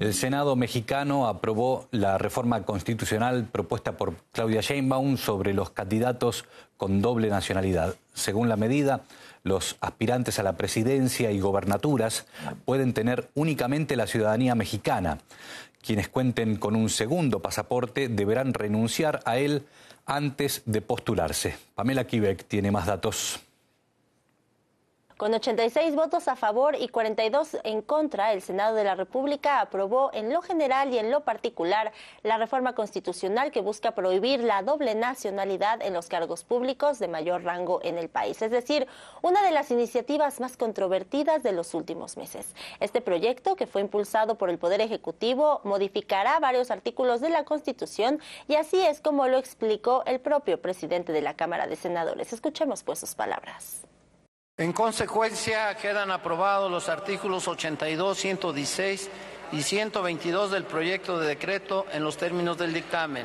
El Senado mexicano aprobó la reforma constitucional propuesta por Claudia Sheinbaum sobre los candidatos con doble nacionalidad. Según la medida, los aspirantes a la presidencia y gobernaturas pueden tener únicamente la ciudadanía mexicana. Quienes cuenten con un segundo pasaporte deberán renunciar a él antes de postularse. Pamela Quebec tiene más datos. Con 86 votos a favor y 42 en contra, el Senado de la República aprobó en lo general y en lo particular la reforma constitucional que busca prohibir la doble nacionalidad en los cargos públicos de mayor rango en el país. Es decir, una de las iniciativas más controvertidas de los últimos meses. Este proyecto, que fue impulsado por el Poder Ejecutivo, modificará varios artículos de la Constitución y así es como lo explicó el propio presidente de la Cámara de Senadores. Escuchemos pues sus palabras. En consecuencia, quedan aprobados los artículos 82, 116 y 122 del proyecto de decreto en los términos del dictamen.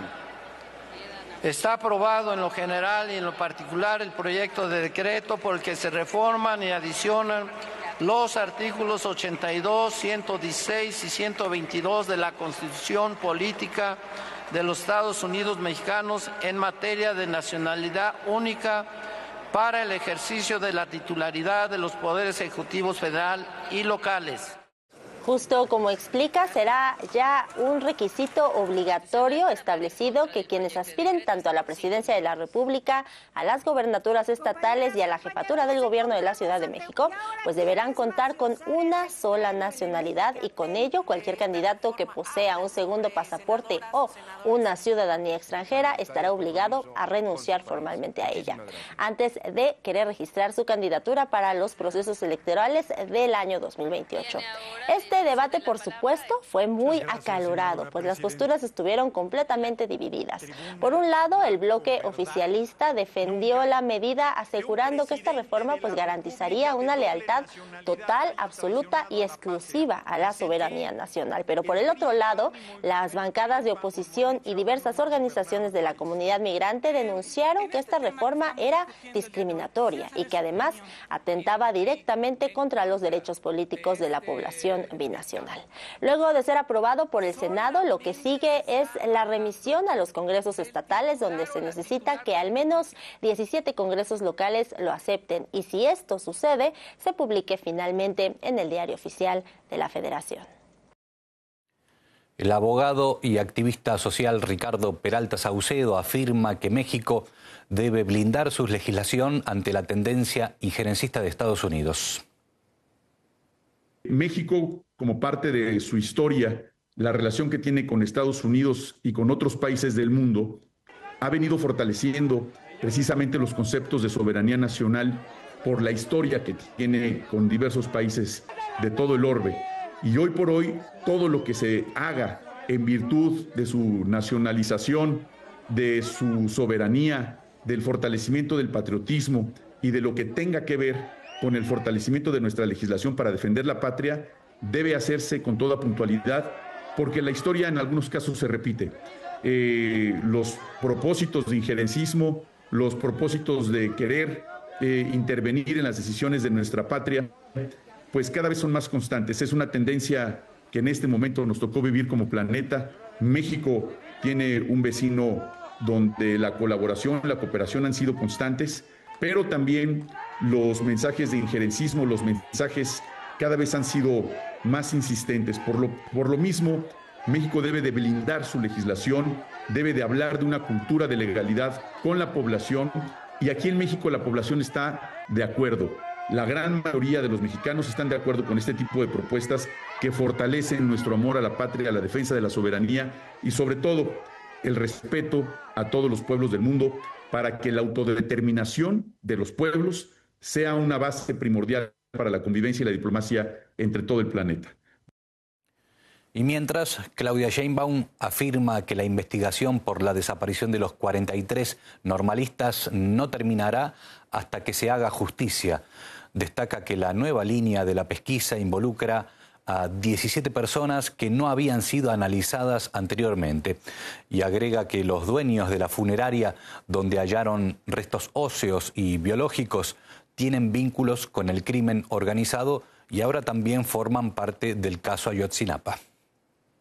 Está aprobado en lo general y en lo particular el proyecto de decreto por el que se reforman y adicionan los artículos 82, 116 y 122 de la Constitución Política de los Estados Unidos Mexicanos en materia de nacionalidad única para el ejercicio de la titularidad de los poderes ejecutivos federal y locales. Justo como explica, será ya un requisito obligatorio establecido que quienes aspiren tanto a la presidencia de la República, a las gobernaturas estatales y a la jefatura del gobierno de la Ciudad de México, pues deberán contar con una sola nacionalidad y con ello cualquier candidato que posea un segundo pasaporte o una ciudadanía extranjera estará obligado a renunciar formalmente a ella antes de querer registrar su candidatura para los procesos electorales del año 2028. Este debate, por supuesto, fue muy acalorado, pues las posturas estuvieron completamente divididas. Por un lado, el bloque oficialista defendió la medida asegurando que esta reforma pues garantizaría una lealtad total, absoluta y exclusiva a la soberanía nacional. Pero por el otro lado, las bancadas de oposición y diversas organizaciones de la comunidad migrante denunciaron que esta reforma era discriminatoria y que además atentaba directamente contra los derechos políticos de la población binacional. Luego de ser aprobado por el Senado, lo que sigue es la remisión a los congresos estatales, donde se necesita que al menos 17 congresos locales lo acepten y si esto sucede, se publique finalmente en el Diario Oficial de la Federación. El abogado y activista social Ricardo Peralta Saucedo afirma que México debe blindar su legislación ante la tendencia injerencista de Estados Unidos. México, como parte de su historia, la relación que tiene con Estados Unidos y con otros países del mundo, ha venido fortaleciendo precisamente los conceptos de soberanía nacional por la historia que tiene con diversos países de todo el orbe. Y hoy por hoy, todo lo que se haga en virtud de su nacionalización, de su soberanía, del fortalecimiento del patriotismo y de lo que tenga que ver con el fortalecimiento de nuestra legislación para defender la patria, debe hacerse con toda puntualidad, porque la historia en algunos casos se repite. Los propósitos de injerencismo, los propósitos de querer intervenir en las decisiones de nuestra patria, pues cada vez son más constantes. Es una tendencia que en este momento nos tocó vivir como planeta. México tiene un vecino donde la colaboración, la cooperación han sido constantes, pero también los mensajes de injerencismo, los mensajes cada vez han sido más insistentes. Por lo mismo, México debe de blindar su legislación, debe de hablar de una cultura de legalidad con la población, y aquí en México la población está de acuerdo. La gran mayoría de los mexicanos están de acuerdo con este tipo de propuestas que fortalecen nuestro amor a la patria, a la defensa de la soberanía y sobre todo el respeto a todos los pueblos del mundo, para que la autodeterminación de los pueblos sea una base primordial para la convivencia y la diplomacia entre todo el planeta. Y mientras, Claudia Sheinbaum afirma que la investigación por la desaparición de los 43 normalistas no terminará hasta que se haga justicia. Destaca que la nueva línea de la pesquisa involucra a 17 personas que no habían sido analizadas anteriormente. Y agrega que los dueños de la funeraria donde hallaron restos óseos y biológicos tienen vínculos con el crimen organizado y ahora también forman parte del caso Ayotzinapa.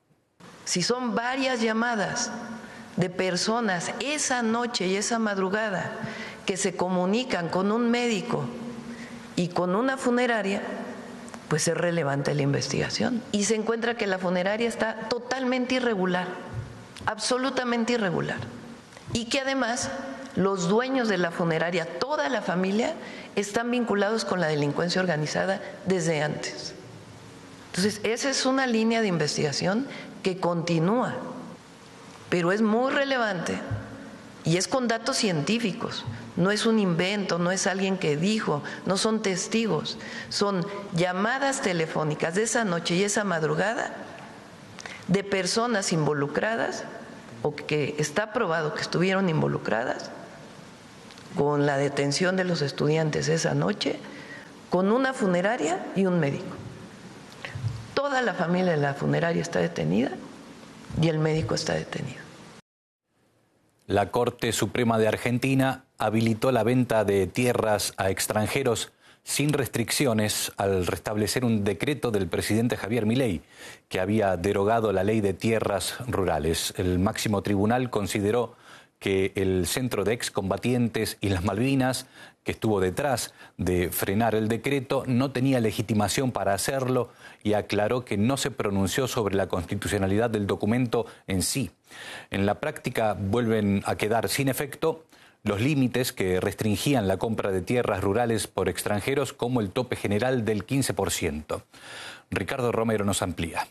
Si son varias llamadas de personas esa noche y esa madrugada que se comunican con un médico y con una funeraria, pues es relevante la investigación. Y se encuentra que la funeraria está totalmente irregular, absolutamente irregular. Y que además los dueños de la funeraria, toda la familia, están vinculados con la delincuencia organizada desde antes. Entonces, esa es una línea de investigación que continúa, pero es muy relevante y es con datos científicos. No es un invento, no es alguien que dijo, no son testigos, son llamadas telefónicas de esa noche y esa madrugada de personas involucradas o que está probado que estuvieron involucradas con la detención de los estudiantes esa noche, con una funeraria y un médico. Toda la familia de la funeraria está detenida y el médico está detenido. La Corte Suprema de Argentina habilitó la venta de tierras a extranjeros sin restricciones al restablecer un decreto del presidente Javier Milei, que había derogado la ley de tierras rurales. El máximo tribunal consideró que el Centro de Excombatientes Islas Malvinas, que estuvo detrás de frenar el decreto, no tenía legitimación para hacerlo y aclaró que no se pronunció sobre la constitucionalidad del documento en sí. En la práctica vuelven a quedar sin efecto los límites que restringían la compra de tierras rurales por extranjeros, como el tope general del 15%. Ricardo Romero nos amplía.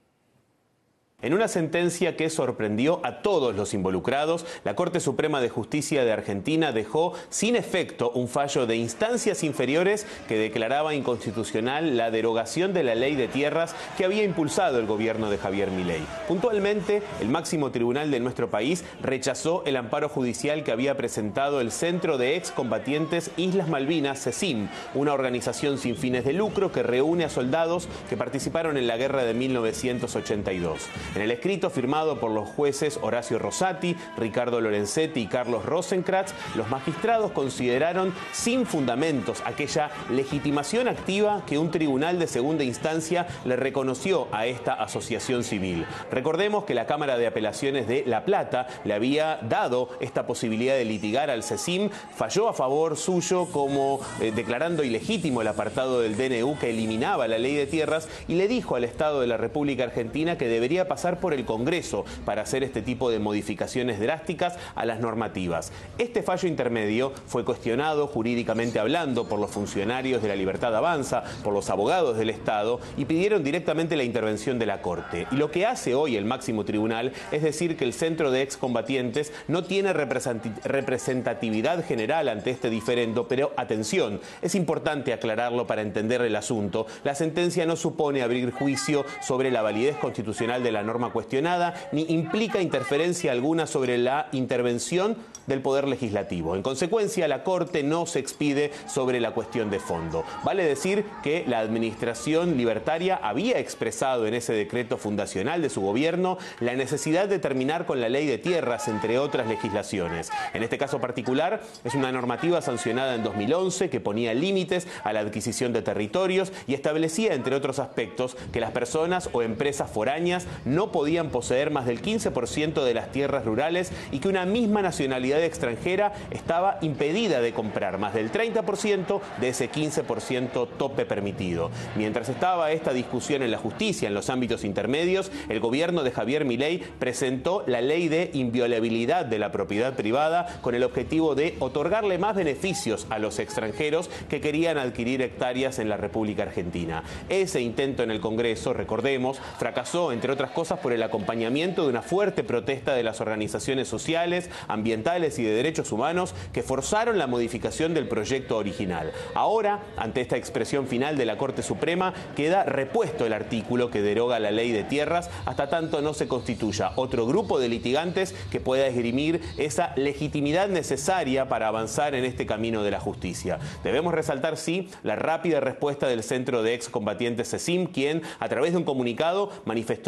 En una sentencia que sorprendió a todos los involucrados, la Corte Suprema de Justicia de Argentina dejó sin efecto un fallo de instancias inferiores que declaraba inconstitucional la derogación de la ley de tierras que había impulsado el gobierno de Javier Milei. Puntualmente, el máximo tribunal de nuestro país rechazó el amparo judicial que había presentado el Centro de Excombatientes Islas Malvinas, CECIM, una organización sin fines de lucro que reúne a soldados que participaron en la guerra de 1982. En el escrito firmado por los jueces Horacio Rosati, Ricardo Lorenzetti y Carlos Rosenkrantz, los magistrados consideraron sin fundamentos aquella legitimación activa que un tribunal de segunda instancia le reconoció a esta asociación civil. Recordemos que la Cámara de Apelaciones de La Plata le había dado esta posibilidad de litigar al CECIM, falló a favor suyo como declarando ilegítimo el apartado del DNU que eliminaba la ley de tierras y le dijo al Estado de la República Argentina que debería pasar por el Congreso para hacer este tipo de modificaciones drásticas a las normativas. Este fallo intermedio fue cuestionado jurídicamente hablando por los funcionarios de La Libertad Avanza, por los abogados del Estado y pidieron directamente la intervención de la Corte. Y lo que hace hoy el máximo tribunal es decir que el Centro de Excombatientes no tiene representatividad general ante este diferendo, pero atención, es importante aclararlo para entender el asunto. La sentencia no supone abrir juicio sobre la validez constitucional de la norma cuestionada, ni implica interferencia alguna sobre la intervención del Poder Legislativo. En consecuencia, la Corte no se expide sobre la cuestión de fondo. Vale decir que la administración libertaria había expresado en ese decreto fundacional de su gobierno la necesidad de terminar con la ley de tierras, entre otras legislaciones. En este caso particular, es una normativa sancionada en 2011 que ponía límites a la adquisición de territorios y establecía, entre otros aspectos, que las personas o empresas foráneas no podían poseer más del 15% de las tierras rurales y que una misma nacionalidad extranjera estaba impedida de comprar más del 30% de ese 15% tope permitido. Mientras estaba esta discusión en la justicia en los ámbitos intermedios, el gobierno de Javier Milei presentó la ley de inviolabilidad de la propiedad privada con el objetivo de otorgarle más beneficios a los extranjeros que querían adquirir hectáreas en la República Argentina. Ese intento en el Congreso, recordemos, fracasó, entre otras cosas, por el acompañamiento de una fuerte protesta de las organizaciones sociales, ambientales y de derechos humanos que forzaron la modificación del proyecto original. Ahora, ante esta expresión final de la Corte Suprema, queda repuesto el artículo que deroga la ley de tierras hasta tanto no se constituya otro grupo de litigantes que pueda esgrimir esa legitimidad necesaria para avanzar en este camino de la justicia. Debemos resaltar, sí, la rápida respuesta del Centro de Excombatientes CECIM, quien, a través de un comunicado, manifestó su profunda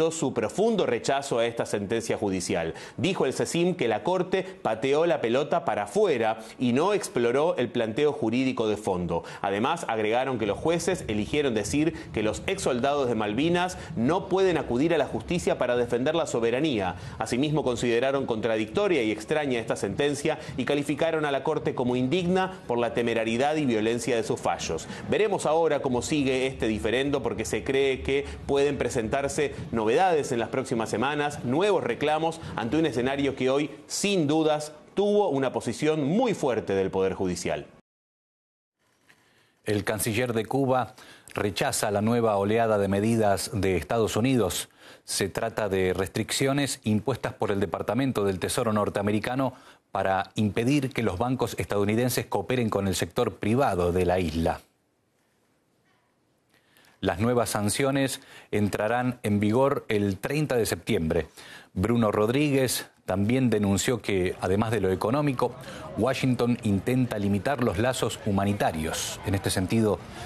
profundo rechazo a esta sentencia judicial. Dijo el CECIM que la Corte pateó la pelota para afuera y no exploró el planteo jurídico de fondo. Además, agregaron que los jueces eligieron decir que los exsoldados de Malvinas no pueden acudir a la justicia para defender la soberanía. Asimismo, consideraron contradictoria y extraña esta sentencia y calificaron a la Corte como indigna por la temerariedad y violencia de sus fallos. Veremos ahora cómo sigue este diferendo, porque se cree que pueden presentarse novedades en las próximas semanas, nuevos reclamos ante un escenario que hoy, sin dudas, tuvo una posición muy fuerte del Poder Judicial. El canciller de Cuba rechaza la nueva oleada de medidas de Estados Unidos. Se trata de restricciones impuestas por el Departamento del Tesoro norteamericano para impedir que los bancos estadounidenses cooperen con el sector privado de la isla. Las nuevas sanciones entrarán en vigor el 30 de septiembre. Bruno Rodríguez también denunció que, además de lo económico, Washington intenta limitar los lazos humanitarios. En este sentido,